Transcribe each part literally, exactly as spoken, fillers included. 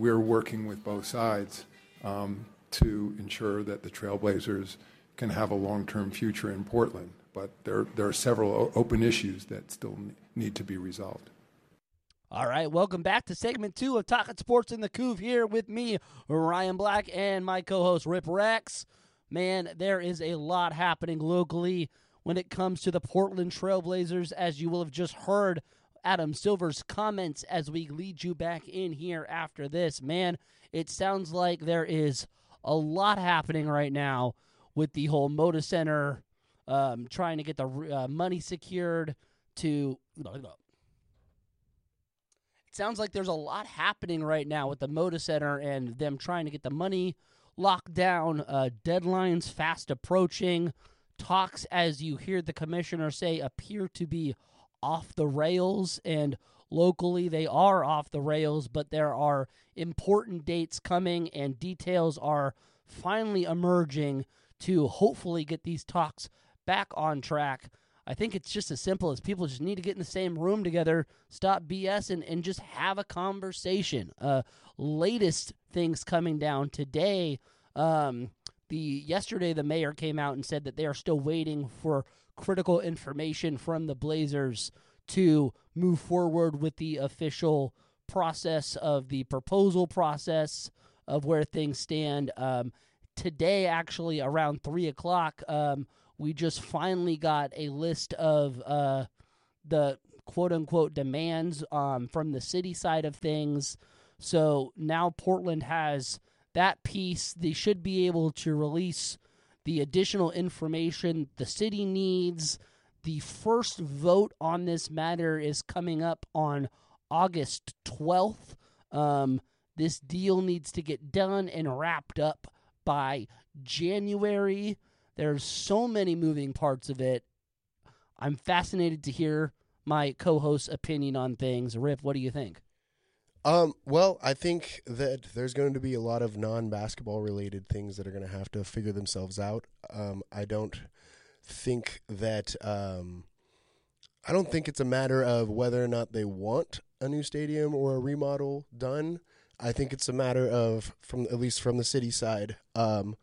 we're working with both sides um, to ensure that the Trailblazers can have a long-term future in Portland. But there, there are several o- open issues that still need to be resolved. All right, welcome back to segment two of Talking Sports in the Couve here with me, Ryan Black, and my co-host, Rip Rex. Man, there is a lot happening locally when it comes to the Portland Trailblazers, as you will have just heard Adam Silver's comments as we lead you back in here after this. Man, it sounds like there is a lot happening right now with the whole Moda Center um, trying to get the uh, money secured to... It sounds like there's a lot happening right now with the Moda Center and them trying to get the money locked down, uh, deadlines fast approaching, talks, as you hear the commissioner say, appear to be off the rails, and locally they are off the rails, but there are important dates coming and details are finally emerging to hopefully get these talks back on track. I think it's just as simple as people just need to get in the same room together, stop BSing, and just have a conversation. Uh, latest things coming down today, um, the yesterday the mayor came out and said that they are still waiting for critical information from the Blazers to move forward with the official process of the proposal process of where things stand. Um, today, actually, around three o'clock, um, we just finally got a list of uh, the quote-unquote demands um, from the city side of things. So now Portland has that piece. They should be able to release the additional information the city needs. The first vote on this matter is coming up on August twelfth. Um, this deal needs to get done and wrapped up by January. There's so many moving parts of it. I'm fascinated to hear my co-host's opinion on things. Rip, what do you think? Um, well, I think that there's going to be a lot of non-basketball related things that are going to have to figure themselves out. Um, I don't think that um, I don't think it's a matter of whether or not they want a new stadium or a remodel done. I think it's a matter of, from at least from the city side, um,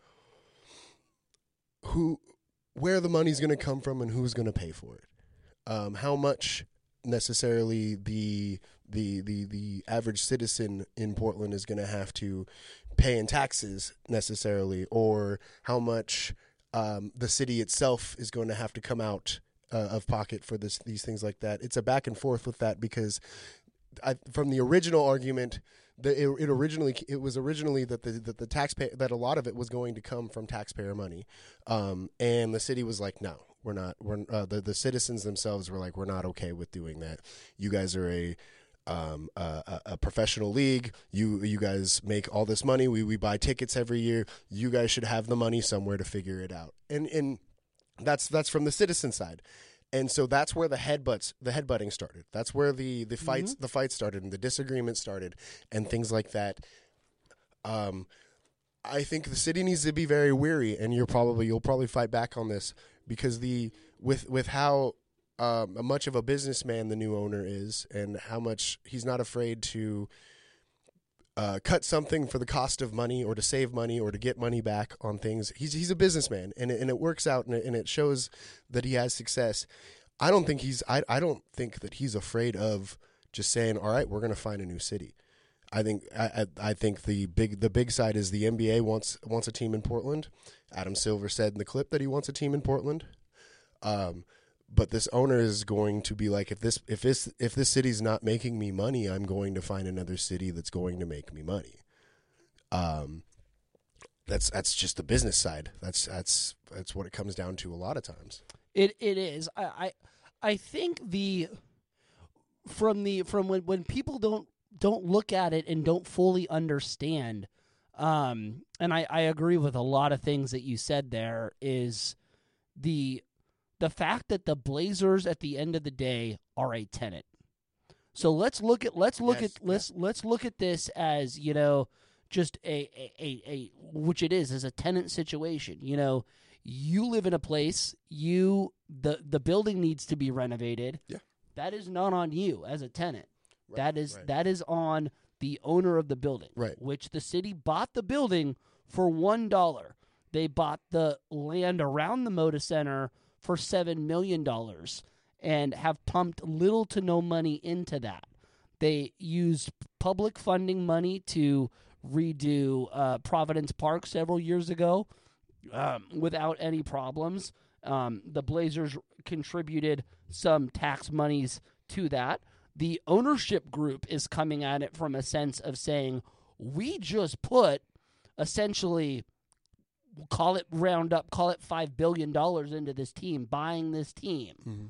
who, where the money's going to come from and who's going to pay for it. Um, how much necessarily the the the the average citizen in Portland is going to have to pay in taxes necessarily, or how much um, the city itself is going to have to come out uh, of pocket for this these things like that. It's a back and forth with that because I, from the original argument, the, it, it originally it was originally that the that the taxpayer that a lot of it was going to come from taxpayer money, um, and the city was like, no, we're not. We're uh, the the citizens themselves were like, we're not okay with doing that. You guys are a um, a, a professional league. You you guys make all this money. We we buy tickets every year. You guys should have the money somewhere to figure it out. And and that's that's from the citizen side. And so that's where the headbutts, the headbutting started. That's where the, the fights, mm-hmm. the fights started, and the disagreement started, and things like that. Um, I think the city needs to be very wary, and you're probably you'll probably fight back on this because the with with how um, much of a businessman the new owner is, and how much he's not afraid to uh, cut something for the cost of money, or to save money, or to get money back on things. He's he's a businessman, and it, and it works out, and it, and it shows that he has success. I don't think he's I I don't think that he's afraid of just saying, all right, we're going to find a new city. I think I, I I think the big the big side is the N B A wants wants a team in Portland. Adam Silver said in the clip that he wants a team in Portland. Um, but this owner is going to be like, if this if this if this city's not making me money, I'm going to find another city that's going to make me money. Um, that's that's just the business side. That's that's that's what it comes down to a lot of times. It it is. I I, I think the from the from when, when people don't don't look at it and don't fully understand, um, and I, I agree with a lot of things that you said there, is the the fact that the Blazers at the end of the day are a tenant. So let's look at let's look yes, at let's yeah. let's look at this as, you know, just a, a, a, a which it is as a tenant situation. You know, you live in a place, you the the building needs to be renovated. Yeah. That is not on you as a tenant. Right, that is right. that is on the owner of the building, Right. which the city bought the building for one dollar. They bought the land around the Moda Center for seven million dollars and have pumped little to no money into that. They used public funding money to redo uh, Providence Park several years ago um, without any problems. Um, the Blazers contributed some tax monies to that. The ownership group is coming at it from a sense of saying, we just put essentially, call it round up, call it five billion dollars into this team, buying this team. Mm-hmm.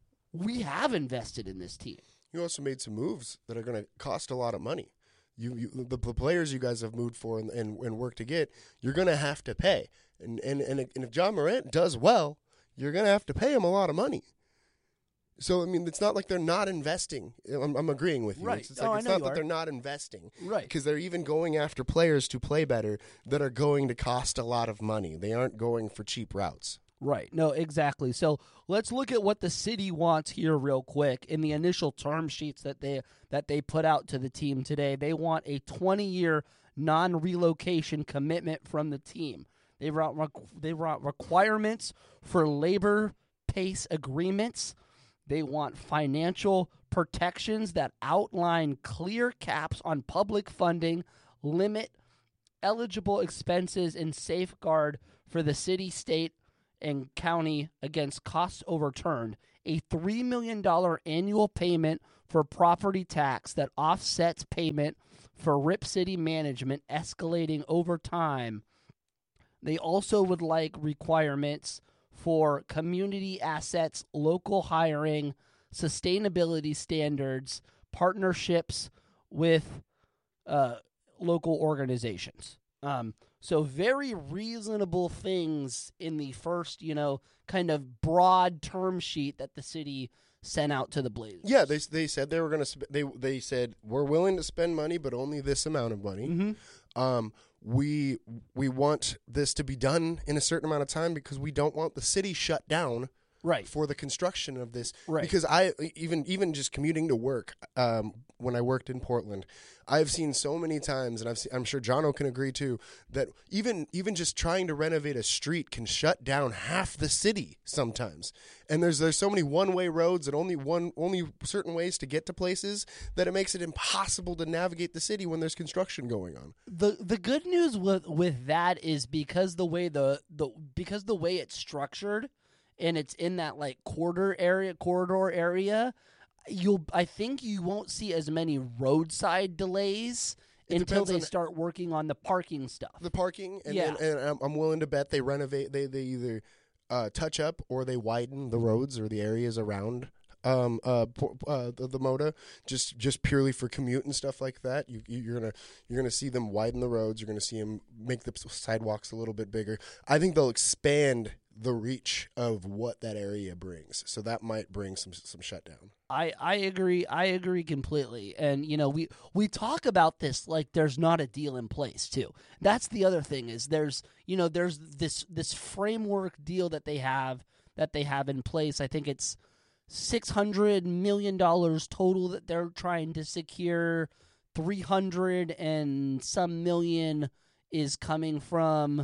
We have invested in this team. You also made some moves that are going to cost a lot of money. You, you the, the players you guys have moved for and, and, and worked to get, you're going to have to pay. And, and, and if John Morant does well, you're going to have to pay him a lot of money. So, I mean, it's not like they're not investing. I'm, I'm agreeing with you. Right. It's, it's, Oh, like, I it's know not you that are. they're not investing. Right. Because they're even going after players to play better that are going to cost a lot of money. They aren't going for cheap routes. Right. No, exactly. So let's look at what the city wants here real quick. In the initial term sheets that they that they put out to the team today, they want a twenty-year non-relocation commitment from the team. They want they want requirements for labor pace agreements. They want financial protections that outline clear caps on public funding, limit eligible expenses, and safeguard for the city, state, and county against costs overturned, a three million dollars annual payment for property tax that offsets payment for R I P City management escalating over time. They also would like requirements for community assets, local hiring, sustainability standards, partnerships with uh, local organizations. Um, so very reasonable things in the first, you know, kind of broad term sheet that the city sent out to the Blazers. Yeah, they they said they were going to. Sp- they they said we're willing to spend money, but only this amount of money. Mm-hmm. Um, we we want this to be done in a certain amount of time because we don't want the city shut down. Right. For the construction of this. Right. Because I even even just commuting to work um, when I worked in Portland, I've seen so many times, and I've seen, I'm sure Jono can agree too, that even even just trying to renovate a street can shut down half the city sometimes. And there's there's so many one way roads and only one only certain ways to get to places that it makes it impossible to navigate the city when there's construction going on. The the good news with with that is because the way the, the because the way it's structured. And it's in that like corridor area, corridor area. You'll, I think, you won't see as many roadside delays It until depends they on- start working on the parking stuff. The parking, and, Yeah. and, and I'm, I'm willing to bet they renovate. They they either uh, touch up or they widen the roads or the areas around um, uh, po- uh, the, the Moda, just just purely for commute and stuff like that. You, you you're gonna you're gonna see them widen the roads. You're gonna see them make the sidewalks a little bit bigger. I think they'll expand the reach of what that area brings. So that might bring some some shutdown. I, I agree. I agree completely. And, you know, we, we talk about this like there's not a deal in place, too. That's the other thing is there's, you know, there's this this framework deal that they have that they have in place. I think it's six hundred million dollars total that they're trying to secure. three hundred and some million is coming from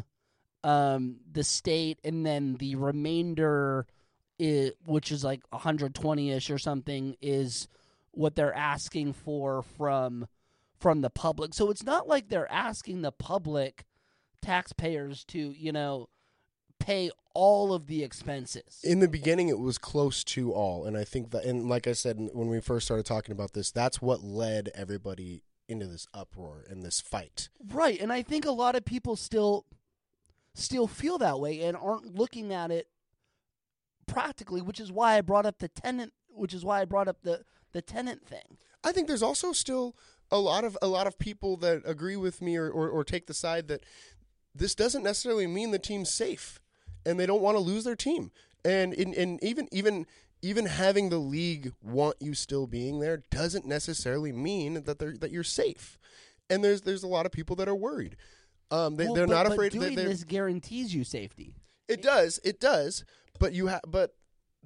um, the state, and then the remainder, is, which is like one hundred twenty-ish or something, is what they're asking for from from the public. So it's not like they're asking the public taxpayers to, you know, pay all of the expenses. In the beginning, it was close to all, and I think that, and like I said when we first started talking about this, that's what led everybody into this uproar and this fight. Right, and I think a lot of people still still feel that way and aren't looking at it practically, which is why I brought up the tenant, which is why I brought up the, the tenant thing. I think there's also still a lot of a lot of people that agree with me or, or, or take the side that this doesn't necessarily mean the team's safe, and they don't want to lose their team. And in, and even even even having the league want you still being there doesn't necessarily mean that they're that you're safe. And there's there's a lot of people that are worried. Um, they, Well, they're but- not but afraid. doing They, this guarantees you safety. it does, it does. But you have, but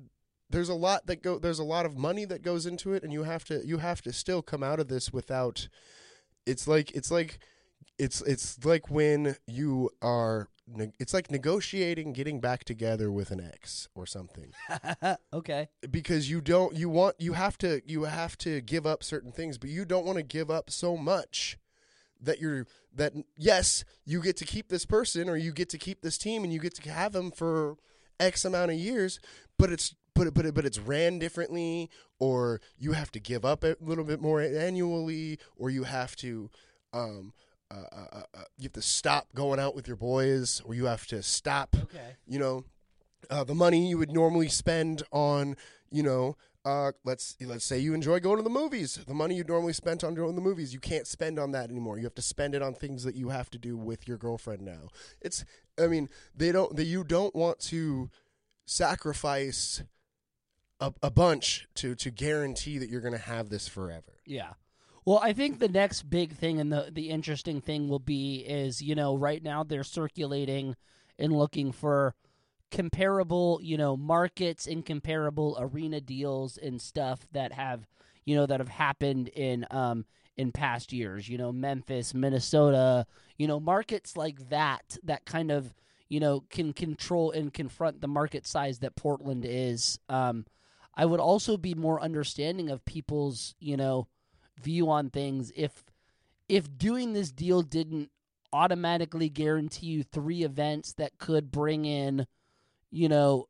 there's a lot that go there's a lot of money that goes into it, and you have to you have to still come out of this without. It's like it's like it's it's like when you are it's like negotiating getting back together with an ex or something. Okay. Because you don't you want you have to you have to give up certain things, but you don't want to give up so much that you're that yes, you get to keep this person or you get to keep this team and you get to have them for X amount of years, but it's but it, but it, but it's ran differently, or you have to give up a little bit more annually, or you have to um uh, uh, uh, you have to stop going out with your boys, or you have to stop Okay. you know uh, the money you would normally spend on you know uh, let's let's say you enjoy going to the movies. The money you normally spent on going to the movies, you can't spend on that anymore. You have to spend it on things that you have to do with your girlfriend now. It's I mean they don't that you don't want to sacrifice a, a bunch to to guarantee that you're going to have this forever. Yeah. Well, I think the next big thing and the the interesting thing will be is, you know, right now they're circulating and looking for comparable, you know, markets and comparable arena deals and stuff that have, you know, that have happened in um in past years, you know, Memphis, Minnesota, you know, markets like that that kind of, you know, can control and confront the market size that Portland is. Um I would also be more understanding of people's, you know, view on things if if doing this deal didn't automatically guarantee you three events that could bring in, you know,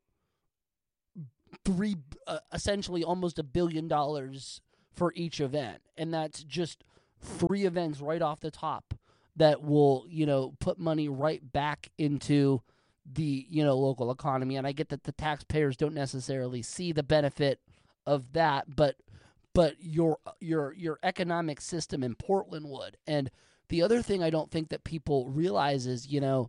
three uh, essentially almost a billion dollars for each event, and that's just three events right off the top that will, you know, put money right back into the, you know, local economy. And I get that the taxpayers don't necessarily see the benefit of that, but but your your your economic system in Portland would. And the other thing I don't think that people realize is, you know,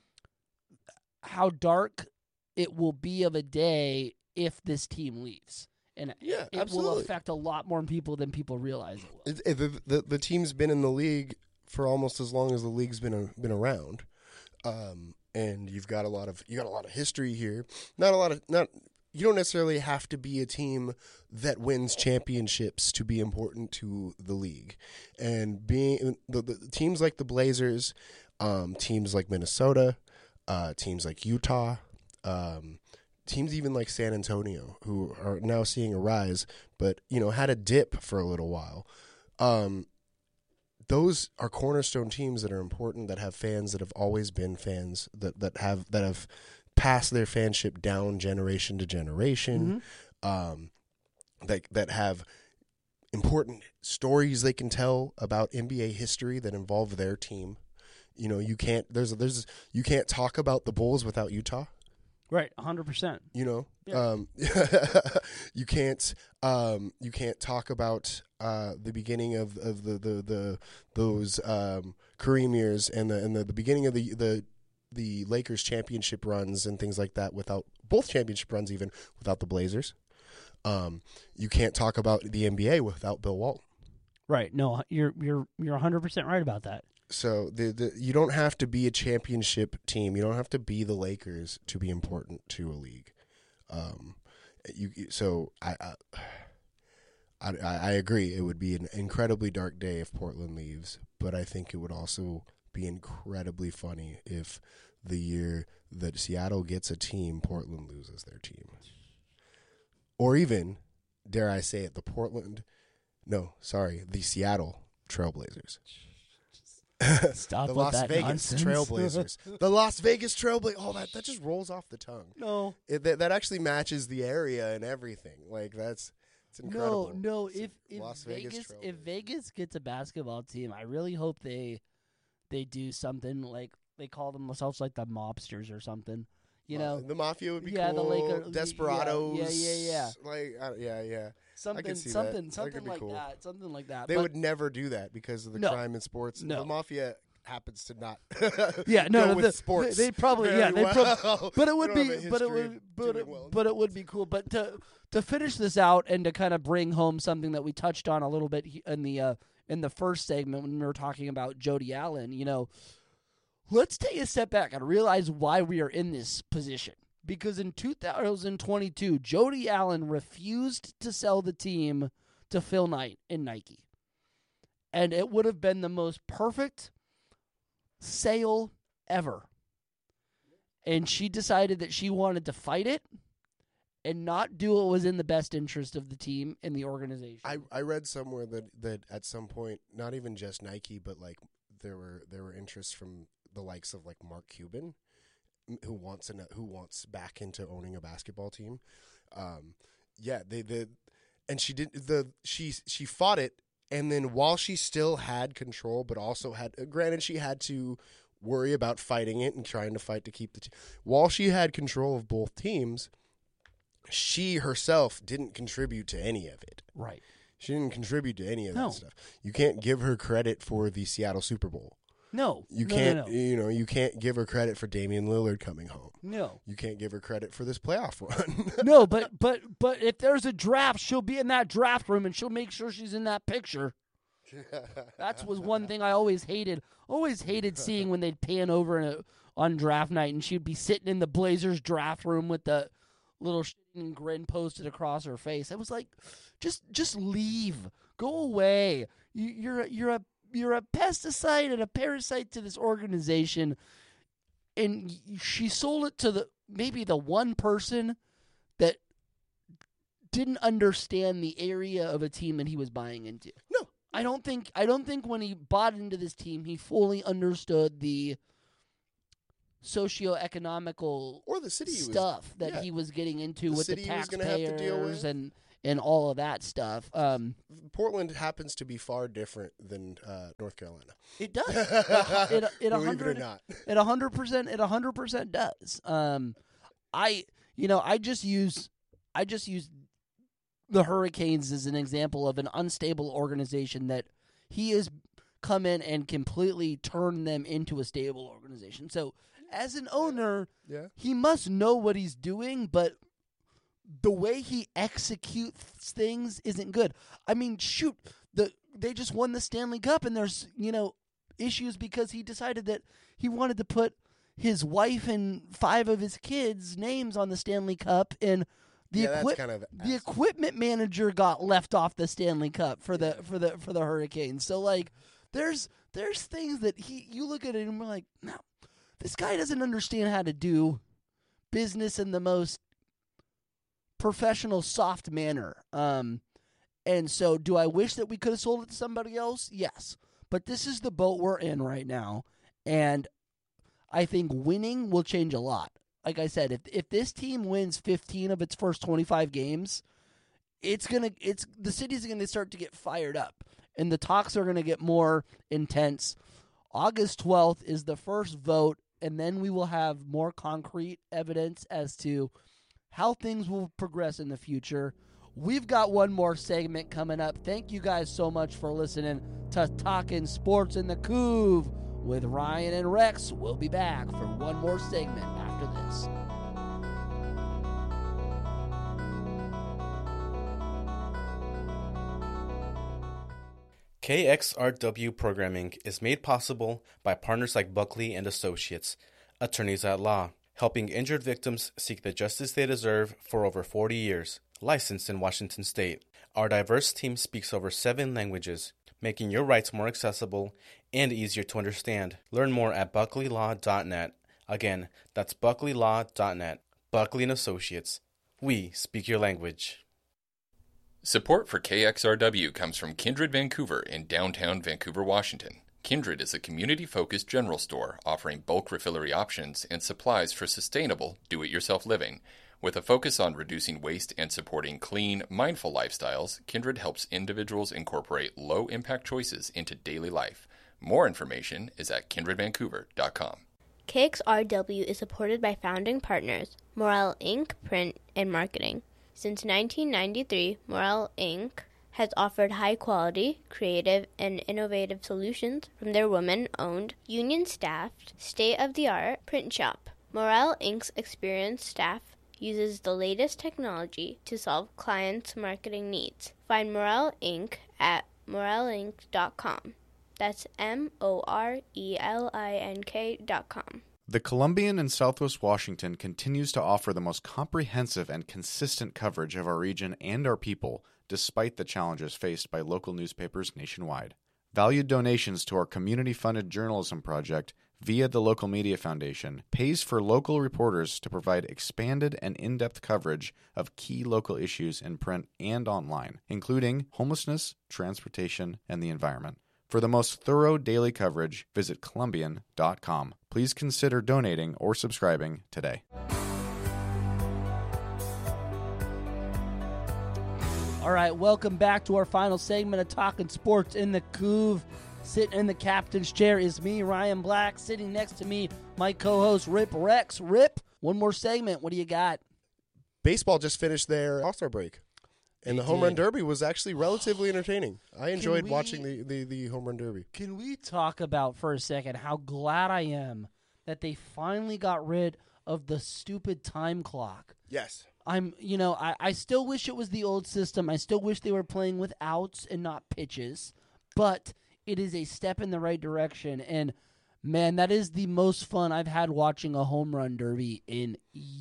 how dark it will be of a day if this team leaves. And Yeah, it absolutely. will affect a lot more people than people realize it will. It, it, the, the the team's been in the league for almost as long as the league's been a, been around, um, and you've got a lot of you got a lot of history here. Not a lot of not. You don't necessarily have to be a team that wins championships to be important to the league. And being the, the teams like the Blazers, um, teams like Minnesota, uh, teams like Utah, um, teams even like San Antonio, who are now seeing a rise, but you know had a dip for a little while. Um, those are cornerstone teams that are important, that have fans that have always been fans, that that have that have. pass their fanship down generation to generation, mm-hmm. um, that that have important stories they can tell about N B A history that involve their team. You know, you can't there's there's you can't talk about the Bulls without Utah. Right, one hundred percent. You know, yeah. um, you can't um, you can't talk about uh, the beginning of, of the, the the those um, Kareem years and the and the, the beginning of the the the Lakers championship runs and things like that without both championship runs, even without the Blazers. Um, you can't talk about the N B A without Bill Walton. Right. No, you're you're you're one hundred percent right about that. So the, the you don't have to be a championship team. You don't have to be the Lakers to be important to a league. Um, you so I I, I I agree. It would be an incredibly dark day if Portland leaves, but I think it would also be incredibly funny if the year that Seattle gets a team, Portland loses their team. Or even, dare I say it, the Portland, no, sorry, the Seattle Trailblazers. Stop the with Las that Vegas nonsense. Trailblazers. The Las Vegas Trailblazers. Oh, that, that just rolls off the tongue. No. It, that, that actually matches the area and everything. Like, that's it's incredible. No, no. It's If, if Las Vegas, Vegas if Trailblazers. Vegas gets a basketball team, I really hope they they do something like they call themselves like the mobsters or something. You know, Uh, the Mafia would be yeah, cool. the Laker, Desperados. Yeah, yeah, yeah. yeah. Like, uh, yeah, yeah. Something, see that. something, That something could be like cool. that. Something like that. They But- would never do that because of the No. crime in sports. No. The Mafia happens to not Yeah, no, go no, with the, sports. They, they probably, very yeah, they well. prob- but it would They be, don't have a but it history would, of but doing it, well. but it would be cool. But to to finish this out and to kind of bring home something that we touched on a little bit he- in the uh, in the first segment when we were talking about Jody Allen, you know, let's take a step back and realize why we are in this position. because in two thousand twenty-two, Jody Allen refused to sell the team to Phil Knight in Nike. And it would have been the most perfect sale ever. And she decided that she wanted to fight it and not do what was in the best interest of the team and the organization. I, I read somewhere that, that at some point, not even just Nike, but like there were there were interests from the likes of like Mark Cuban, who wants an, who wants back into owning a basketball team. Um, yeah, they the and she did the she she fought it, and then while she still had control, but also had granted she had to worry about fighting it and trying to fight to keep the team. While she had control of both teams, she herself didn't contribute to any of it. Right. She didn't contribute to any of No. that stuff. You can't give her credit for the Seattle Super Bowl. No. You no, can't, no, no. you know, you can't give her credit for Damian Lillard coming home. No. You can't give her credit for this playoff run. No, but but but if there's a draft, she'll be in that draft room and she'll make sure she's in that picture. That was one thing I always hated. Always hated seeing when they'd pan over in a, on draft night and she'd be sitting in the Blazers draft room with the little shitting grin posted across her face. I was like, just just leave, go away. You, you're a, you're a you're a pesticide and a parasite to this organization. And she sold it to the maybe the one person that didn't understand the area of a team that he was buying into. No. I don't think I don't think when he bought into this team he fully understood the socioeconomical Or the city he was- stuff that yeah. he was getting into The with the city he was gonna have to taxpayers deal with. and and all of that stuff. Um, Portland happens to be far different than uh, North Carolina. it does. it it a Believe it or hundred not. it a hundred percent it a hundred percent does. Um, I you know I just use I just use the Hurricanes as an example of an unstable organization that he has come in and completely turned them into a stable organization. So as an owner, Yeah. he must know what he's doing, but the way he executes things isn't good. I mean, shoot, the they just won the Stanley Cup, and there's, you know, issues because he decided that he wanted to put his wife and five of his kids' names on the Stanley Cup, and the Yeah, that's equip- kind of the ass- equipment manager got left off the Stanley Cup for the for the for the Hurricanes. So like, there's there's things that he you look at it and we're like, no, this guy doesn't understand how to do business in the most professional, soft manner. Um, and so, do I wish that we could have sold it to somebody else? Yes, but this is the boat we're in right now, and I think winning will change a lot. Like I said, if if this team wins fifteen of its first twenty-five games, it's gonna it's the city's gonna start to get fired up, and the talks are gonna get more intense. August twelfth is the first vote, and then we will have more concrete evidence as to how things will progress in the future. We've got one more segment coming up. Thank you guys so much for listening to Talkin' Sports in the Couve with Ryan and Rex. We'll be back for one more segment after this. K X R W programming is made possible by partners like Buckley and Associates, attorneys at law, helping injured victims seek the justice they deserve for over forty years, licensed in Washington State. Our diverse team speaks over seven languages, making your rights more accessible and easier to understand. Learn more at buckley law dot net. Again, that's buckley law dot net. Buckley and Associates. We speak your language. Support for K X R W comes from Kindred Vancouver in downtown Vancouver, Washington. Kindred is a community-focused general store offering bulk refillery options and supplies for sustainable, do-it-yourself living. With a focus on reducing waste and supporting clean, mindful lifestyles, Kindred helps individuals incorporate low-impact choices into daily life. More information is at kindred vancouver dot com. K X R W is supported by founding partners, Morel Incorporated. Print and Marketing. Since nineteen ninety-three, Morel Incorporated has offered high-quality, creative, and innovative solutions from their women-owned, union-staffed, state-of-the-art print shop. Morel Incorporated's experienced staff uses the latest technology to solve clients' marketing needs. Find Morel Incorporated at morel inc dot com. That's M O R E L I N K dot com. The Columbian in Southwest Washington continues to offer the most comprehensive and consistent coverage of our region and our people, despite the challenges faced by local newspapers nationwide. Valued donations to our community-funded journalism project via the Local Media Foundation pays for local reporters to provide expanded and in-depth coverage of key local issues in print and online, including homelessness, transportation, and the environment. For the most thorough daily coverage, visit Columbian dot com. Please consider donating or subscribing today. All right, welcome back to our final segment of Talking Sports in the Couve. Sitting in the captain's chair is me, Ryan Black. Sitting next to me, my co-host, Rip Rex. Rip, one more segment. What do you got? Baseball just finished their All-Star break. And They the home did. run derby was actually relatively entertaining. I enjoyed we- watching the, the, the home run derby. Can we talk about for a second how glad I am that they finally got rid of the stupid time clock? Yes. I'm, you know, I, I still wish it was the old system. I still wish they were playing with outs and not pitches. But it is a step in the right direction. And, man, that is the most fun I've had watching a home run derby in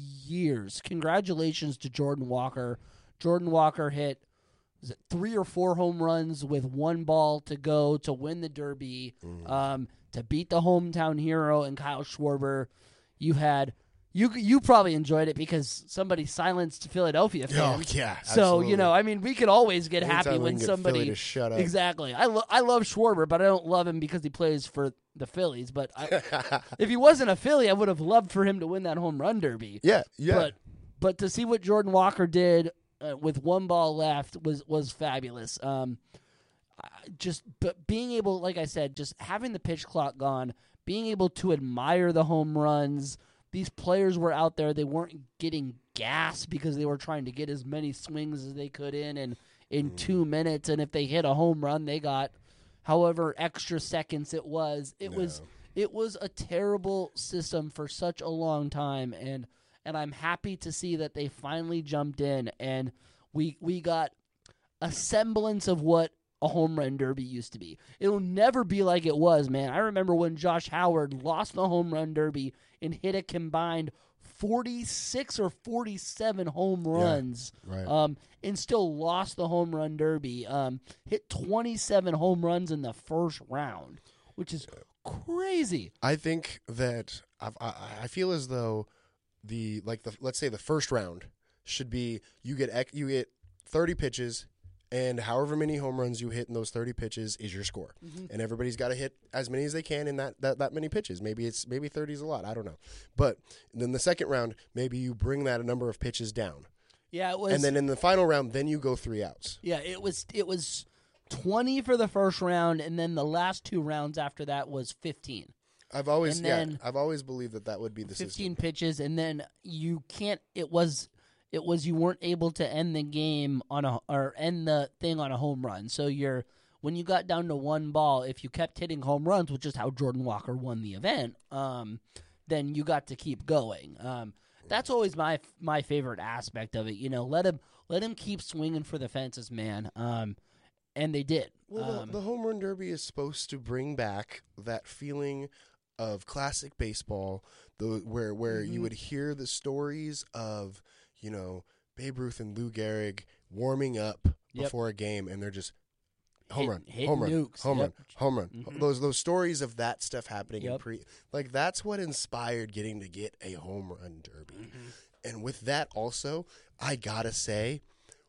years. Congratulations to Jordan Walker. Jordan Walker hit was it three or four home runs with one ball to go to win the Derby, Mm. um, to beat the hometown hero and Kyle Schwarber. You had you you probably enjoyed it because somebody silenced Philadelphia fans. Oh, yeah, So absolutely. you know, I mean, we could always get Anytime happy we when can get somebody Philly to shut up. exactly. I lo- I love Schwarber, but I don't love him because he plays for the Phillies. But I, if he wasn't a Philly, I would have loved for him to win that home run derby. Yeah, yeah. But but to see what Jordan Walker did uh, with one ball left was was fabulous. Um, I- just but being able, like I said, just having the pitch clock gone, being able to admire the home runs. These players were out there; they weren't getting gas because they were trying to get as many swings as they could in in in two minutes. And if they hit a home run, they got however extra seconds it was. It was it was a terrible system for such a long time, and. And I'm happy to see that they finally jumped in and we we got a semblance of what a home run derby used to be. It'll never be like it was, man. I remember when Josh Howard lost the home run derby and hit a combined forty-six or forty-seven home runs, right. um, and still lost the home run derby. Um, hit twenty-seven home runs in the first round, which is crazy. I think that I've, I I feel as though the like the let's say the first round should be you get ec- you get thirty pitches and however many home runs you hit in those thirty pitches is your score. Mm-hmm. And everybody's got to hit as many as they can in that, that that many pitches. Maybe it's maybe thirty is a lot, I don't know. But then the second round maybe you bring that a number of pitches down. Yeah, it was. And then in the final round then you go three outs. Yeah, it was it was twenty for the first round, and then the last two rounds after that was fifteen. I've always And yeah, then I've always believed that that would be the fifteen system. pitches, and then you can't. It was it was you weren't able to end the game on a or end the thing on a home run. So you're when you got down to one ball, if you kept hitting home runs, which is how Jordan Walker won the event, um, then you got to keep going. Um, that's always my my favorite aspect of it. You know, let him let him keep swinging for the fences, man. Um, and they did. Well, um, the, the home run derby is supposed to bring back that feeling of classic baseball, the where where Mm-hmm. you would hear the stories of, you know, Babe Ruth and Lou Gehrig warming up Yep. before a game, and they're just home Hit- run, hitting home run, nukes. home Yep. run, home run. Mhm. Those those stories of that stuff happening in Yep. pre, like that's what inspired getting to get a home run derby. Mm-hmm. And with that also, I gotta say,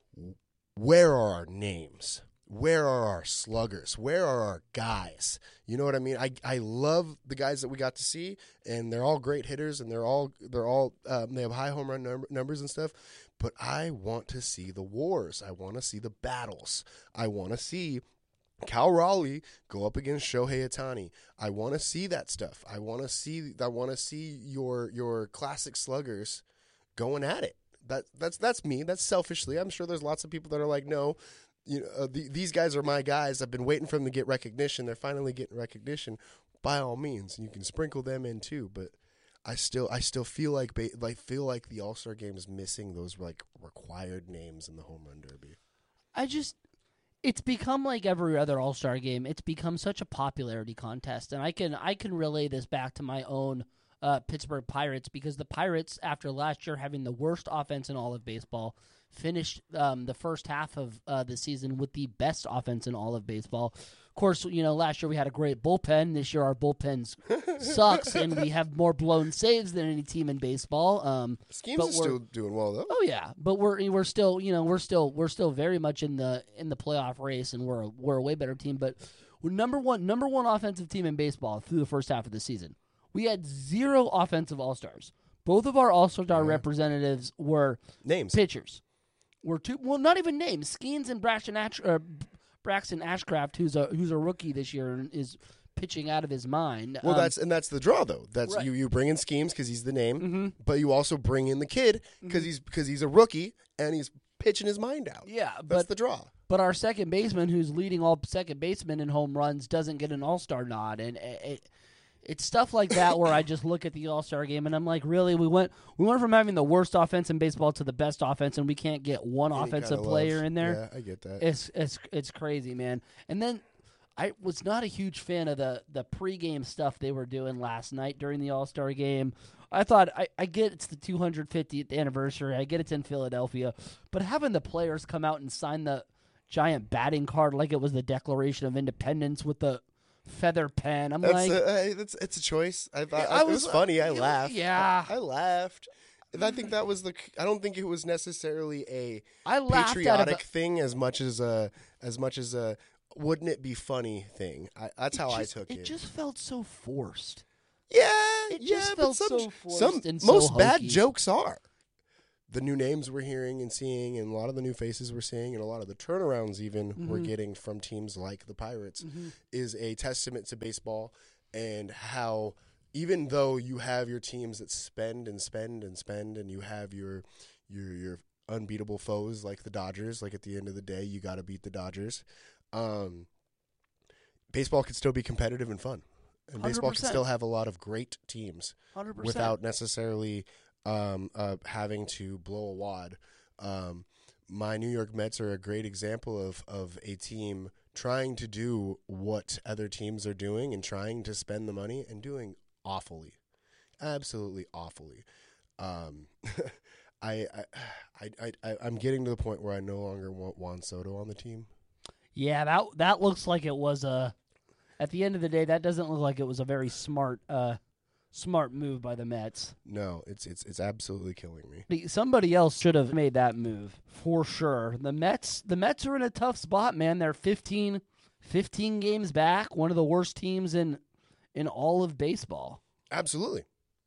where are our names? Where are our sluggers? Where are our guys? You know what I mean? I, I love the guys that we got to see, and they're all great hitters, and they're all they're all um, they have high home run num- numbers and stuff. But I want to see the wars. I want to see the battles. I want to see Cal Raleigh go up against Shohei Ohtani. I want to see that stuff. I want to see I want to see your your classic sluggers going at it. That that's that's me. That's selfishly. I'm sure there's lots of people that are like, no, you know, uh, the, these guys are my guys. I've been waiting for them to get recognition. They're finally getting recognition. By all means, you can sprinkle them in too. But I still I still feel like ba- like feel like the All-Star game is missing those like required names in the home run derby. I just it's become like every other All-Star game. It's become such a popularity contest, and I can I can relay this back to my own uh, Pittsburgh Pirates, because the Pirates, after last year having the worst offense in all of baseball, finished um, the first half of uh, the season with the best offense in all of baseball. Of course, you know, last year we had a great bullpen. This year our bullpen sucks, and we have more blown saves than any team in baseball. Um, Schemes but is we're- still doing well though. Oh yeah, but we're we're still you know we're still we're still very much in the in the playoff race, and we're a, we're a way better team. But we're number one number one offensive team in baseball through the first half of the season. We had zero offensive all stars. Both of our all star Yeah. representatives were Names. pitchers. We're two well, not even names. Skeens and Braxton Ash, uh, Braxton Ashcraft, who's a who's a rookie this year and is pitching out of his mind. Well, Um, that's and that's the draw though. That's Right. you. You bring in Schemes because he's the name, Mm-hmm. but you also bring in the kid because he's because he's a rookie and he's pitching his mind out. yeah, That's but the draw. But our second baseman, who's leading all second basemen in home runs, doesn't get an All Star nod, and it, it, it's stuff like that where I just look at the All Star game and I'm like, really, we went we went from having the worst offense in baseball to the best offense, and we can't get one Any offensive kinda player love. in there. Yeah, I get that. It's it's it's crazy, man. And then I was not a huge fan of the the pregame stuff they were doing last night during the All Star game. I thought I, I get it's the two hundred fiftieth anniversary. I get it's in Philadelphia, but having the players come out and sign the giant batting card like it was the Declaration of Independence with the feather pen, I'm That's like, a, I- that's it's a choice. I thought I it was was- funny. I yeah, laughed. yeah. I, I laughed. And I think that was the. I don't think it was necessarily a I laughed at patriotic it. thing as much as a as much as a wouldn't it be funny thing. I, that's how just, I took it. It just felt so forced. yeah, it yeah, just but felt some, so forced some and so most bad hokey. jokes are. The new names we're hearing and seeing, and a lot of the new faces we're seeing, and a lot of the turnarounds even we're Mhm. getting from teams like the Pirates, Mm-hmm. is a testament to baseball and how even though you have your teams that spend and spend and spend, and you have your your your unbeatable foes like the Dodgers, like at the end of the day, you got to beat the Dodgers. Um, baseball can still be competitive and fun, and baseball can one hundred percent. still have a lot of great teams one hundred percent. without necessarily um, uh, having to blow a wad. Um, my New York Mets are a great example of, of a team trying to do what other teams are doing and trying to spend the money and doing awfully, absolutely awfully. Um, I, I, I, I, I'm getting to the point where I no longer want Juan Soto on the team. Yeah, that that looks like it was a. At the end of the day, that doesn't look like it was a very smart, uh, smart move by the Mets. No, it's it's it's absolutely killing me. The- Somebody else should have made that move for sure. The Mets, the Mets are in a tough spot, man. They're fifteen, fifteen games back, one of the worst teams in in all of baseball. Absolutely.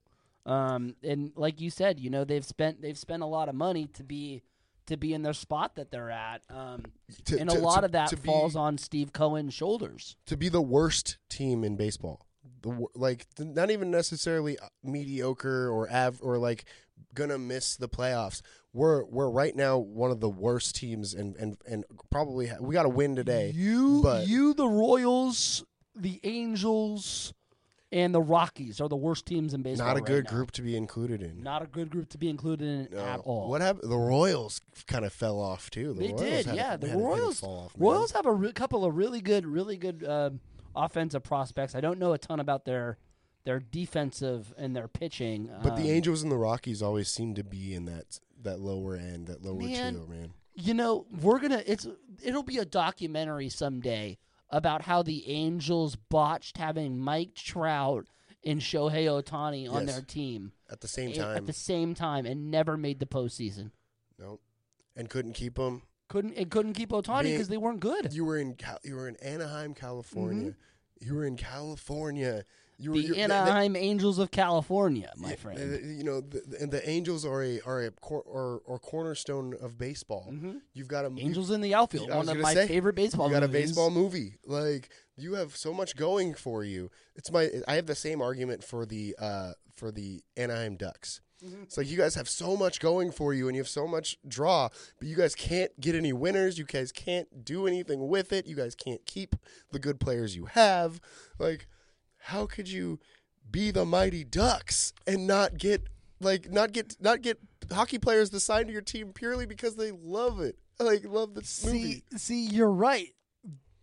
Um, and like you said, you know they've spent they've spent a lot of money to be to be in their spot that they're at. Um, To- and a to- lot to- of that to be- falls on Steve Cohen's shoulders. to be the worst team in baseball. The wor- like th- not even necessarily mediocre or av- or like gonna miss the playoffs. We're we're right now one of the worst teams and and and probably ha- we got to win today. You, but- you, the Royals, the Angels, and the Rockies are the worst teams in baseball. Not a right good now. group to be incled in. Not a good group to be included in No. at all. What happened? The Royals kind of fell off too. The They Royals did, had a- yeah. The had a- had a Royals, fall off, man. Royals have a re- couple of really good, really good um offensive prospects. I don't know a ton about their their defensive and their pitching. But the Um, Angels and the Rockies always seem to be in that that lower end, that lower Man. tier, man. You know, we're gonna. It's it'll be a documentary someday about how the Angels botched having Mike Trout and Shohei Ohtani on Yes. their team At the same a- time, at the same time and never made the postseason. no, and couldn't keep them. Couldn't it couldn't keep Ohtani Being- because they weren't good. You were in Cal- you were in Anaheim, California. You were in California. You were Mm-hmm. The you're- they- Anaheim Angels of California, my they- friend. they- you know, the, and the Angels are a are a cor- or, or cornerstone of baseball. Mhm. You've got a Angels in the outfield, I was one of gonna my say, favorite baseball. You got a movies. baseball movie. Like you have so much going for you. It's my. I have the same argument for the uh, for the Anaheim Ducks. Mm-hmm. It's like you guys have so much going for you, and you have so much draw, but you guys can't get any winners. You guys can't do anything with it. You guys can't keep the good players you have. Like, how could you be the Mighty Ducks and not get like not get not get hockey players to sign to your team purely because they love it, like love this movie? See, see, you're right.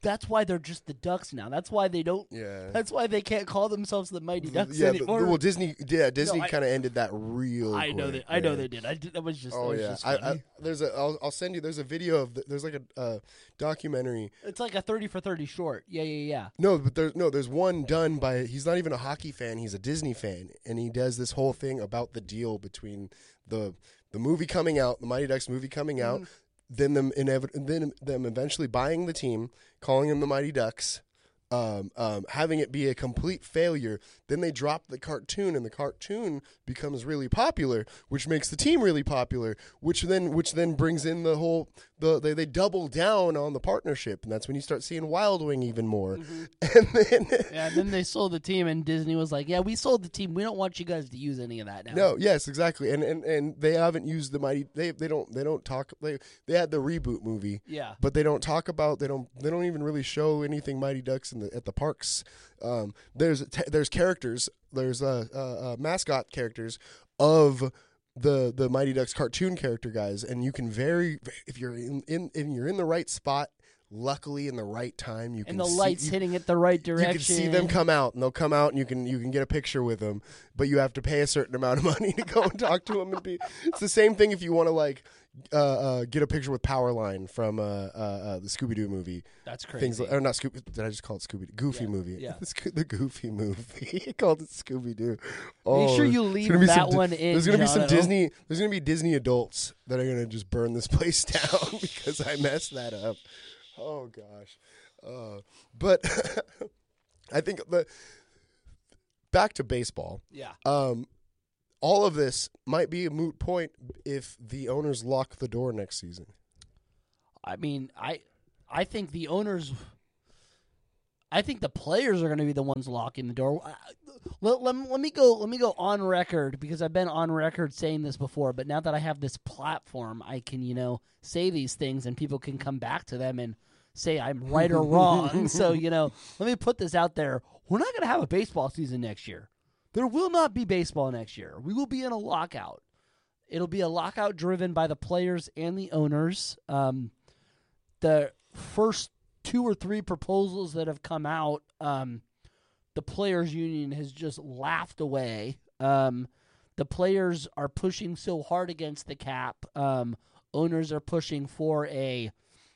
that's why they're just the Ducks now. That's why they don't. Yeah. That's why they can't call themselves the Mighty Ducks yeah, anymore. but, well, Disney, yeah, Disney No, I- kind of ended that real. I know quick, that. I know yeah. they did. I did. That was just. Oh that was yeah, just I, funny. I, there's a. I'll, I'll send you. There's a video of. The, there's like a uh, documentary. It's like a thirty for thirty short. Yeah, yeah, yeah. No, but there's no. There's one done by. He's not even a hockey fan. He's a Disney fan, and he does this whole thing about the deal between the the movie coming out, the Mighty Ducks movie coming out, Mm-hmm. then them inev- then them eventually buying the team, calling them the Mighty Ducks. Um, um, having it be a complete failure, then they drop the cartoon, and the cartoon becomes really popular, which makes the team really popular, which then which then brings in the whole the they, they double down on the partnership, and that's when you start seeing Wild Wing even more, Mm-hmm. and then Yeah, and then they sold the team, and Disney was like, "Yeah, we sold the team. We don't want you guys to use any of that now." no, yes, exactly, and and and they haven't used the Mighty. They they don't they don't talk. They they had the reboot movie, Yeah. but they don't talk about. They don't they don't even really show anything Mighty Ducks in the at the parks. Um, there's t- there's characters. There's uh, uh, uh, mascot characters of the the Mighty Ducks cartoon character guys, and you can very if you're in, in if you're in the right spot, luckily in the right time, you can And the see, lights you, hitting it the right direction. You can see them come out, and they'll come out, and you can you can get a picture with them, but you have to pay a certain amount of money to go and talk to them. And be it's the same thing if you want to like uh, uh, get a picture with Powerline from uh, uh, uh, the Scooby Doo movie. That's crazy. Things like, or not Scooby. Did I just call it Scooby Doo? Goofy Yeah, movie. yeah. the, Sco- the Goofy movie. He called it Scooby Doo. Make sure you there's leave gonna be that some, one in, There's gonna be some Jono. Disney. There's gonna be Disney adults that are gonna just burn this place down because I messed that up. Oh gosh. Uh, but I think the back to baseball. Yeah. Um, all of this might be a moot point if the owners lock the door next season. I mean, I I think the owners, I think the players are going to be the ones locking the door. I- Let, let, let me go. Let me go on record because I've been on record saying this before. But now that I have this platform, I can you know say these things and people can come back to them and say I'm right or wrong. So you know, let me put this out there. We're not going to have a baseball season next year. There will not be baseball next year. We will be in a lockout. It'll be a lockout driven by the players and the owners. Um, the first two or three proposals that have come out, um, the players' union has just laughed away. Um, the players are pushing so hard against the cap. Um, owners are pushing for a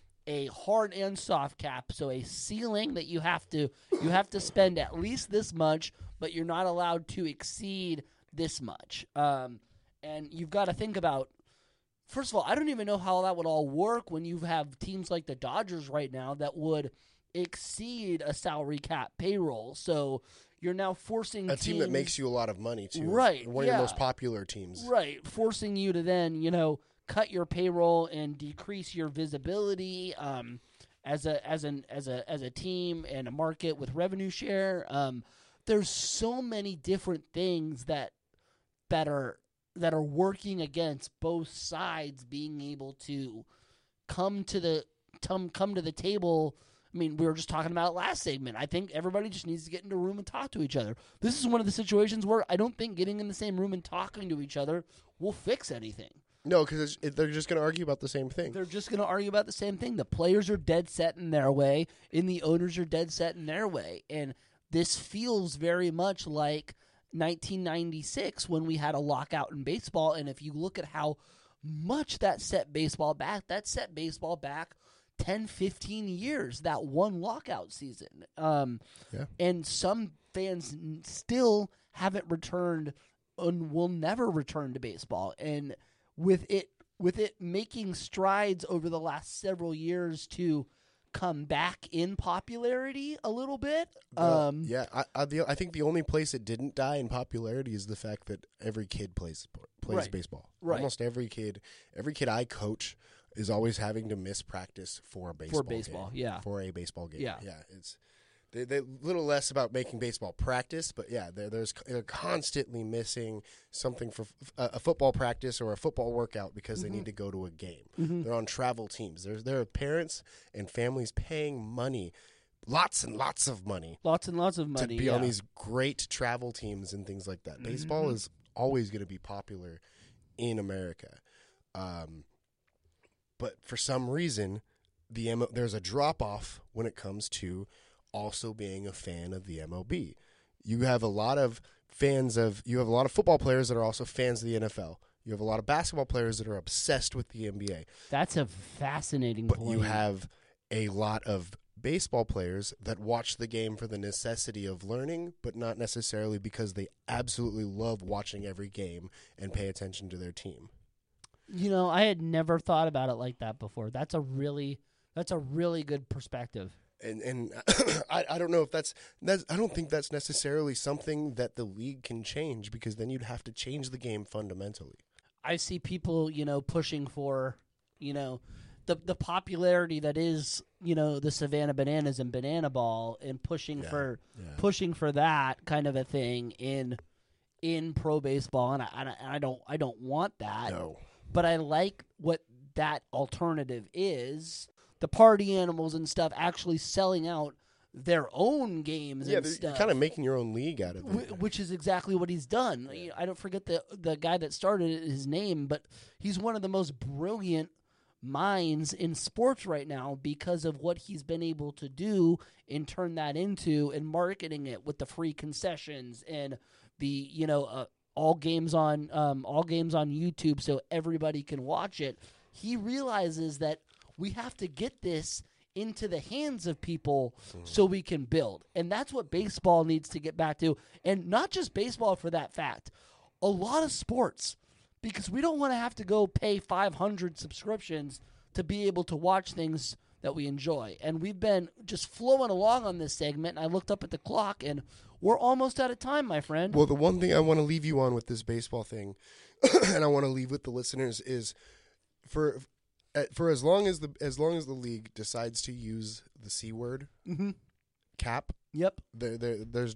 a hard and soft cap, so a ceiling that you have to you have to spend at least this much, but you're not allowed to exceed this much. Um, and you've got to think about, first of all, I don't even know how that would all work when you have teams like the Dodgers right now that would exceed a salary cap payroll. So you're now forcing A team teams, that makes you a lot of money too. Right, One of yeah. your most popular teams. right, forcing you to then, you know, cut your payroll and decrease your visibility um, as a as an as a as a team and a market with revenue share. Um, there's so many different things that that are that are working against both sides being able to come to the come come to the table. I mean, we were just talking about it last segment. I think everybody just needs to get into a room and talk to each other. This is one of the situations where I don't think getting in the same room and talking to each other will fix anything. No, because it, they're just going to argue about the same thing. They're just going to argue about the same thing. The players are dead set in their way, and the owners are dead set in their way. And this feels very much like nineteen ninety-six when we had a lockout in baseball. And if you look at how much that set baseball back, that set baseball back ten, fifteen years, that one lockout season. Um, Yeah. And some fans n- still haven't returned and will never return to baseball. And with it with it making strides over the last several years to come back in popularity a little bit. Uh, Um, yeah, I, I, the, I think the only place it didn't die in popularity is the fact that every kid plays plays Right. baseball. Right. Almost every kid, every kid I coach is always having to miss practice for a baseball baseball, game, yeah. for a baseball game. Yeah. yeah. It's they they little less about making baseball practice, but yeah, they're, there's they're constantly missing something for f- a, a football practice or a football workout because Mm-hmm. they need to go to a game. They're on travel teams. There's there are parents and families paying money. Lots and lots of money Lots and lots of money. to be yeah. on these great travel teams and things like that. Baseball is always going to be popular in America. Um, but for some reason, the M- there's a drop off when it comes to also being a fan of the M L B. You have a lot of fans of you have a lot of football players that are also fans of the N F L. You have a lot of basketball players that are obsessed with the N B A. That's a fascinating But point. you have a lot of baseball players that watch the game for the necessity of learning, but not necessarily because they absolutely love watching every game and pay attention to their team. You know, I had never thought about it like that before. That's a really that's a really good perspective. And and I, I don't know if that's that's I don't think that's necessarily something that the league can change, because then you'd have to change the game fundamentally. I see people, you know, pushing for, you know, the the popularity that is, you know, the Savannah Bananas and Banana Ball, and pushing Yeah, for yeah. pushing for that kind of a thing in in pro baseball, and I, and I, and I don't I don't want that. No. But I like what that alternative is. The party animals and stuff actually selling out their own games Yeah, and they're- stuff. you're kind of making your own league out of Wh- it. which is exactly what he's done. You know, I don't forget the the guy that started it, his name, but he's one of the most brilliant minds in sports right now because of what he's been able to do and turn that into and marketing it with the free concessions and the, you know, uh, all games on um, all games on YouTube so everybody can watch it. He realizes that we have to get this into the hands of people so we can build. And that's what baseball needs to get back to. And not just baseball for that fact. A lot of sports, because we don't want to have to go pay five hundred subscriptions to be able to watch things that we enjoy. And we've been just flowing along on this segment, and I looked up at the clock, and we're almost out of time, my friend. Well, the one thing I want to leave you on with this baseball thing, and I want to leave with the listeners, is for uh, for as long as the as long as the league decides to use the C word, Mm-hmm. cap, Yep. there, there there's